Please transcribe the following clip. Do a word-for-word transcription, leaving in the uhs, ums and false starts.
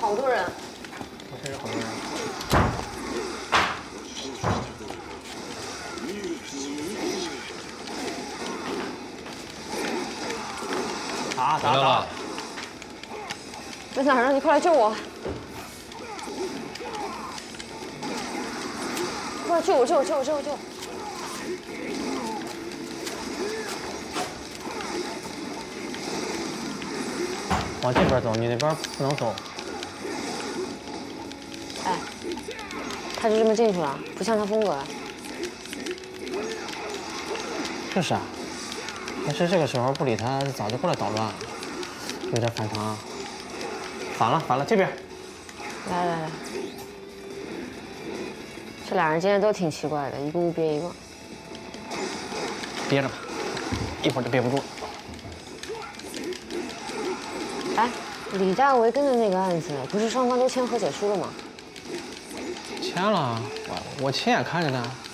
好多人。 我确实好多人。打打打！ 没想让你快来救我！快救我！救我！救我！救我！救我！ 往这边走，你那边不能走。 哎，他就这么进去了，不像他风格啊。 就是啊，要是这个时候不理他，早就过来捣乱了，有点反常啊。反了，反了，这边。 来来来，这俩人今天都挺奇怪的，一个屋憋一个。 憋着吧，一会儿就憋不住了。 哎，李大为跟的那个案子，不是双方都签和解书了吗？ 签了，我我亲眼看着的。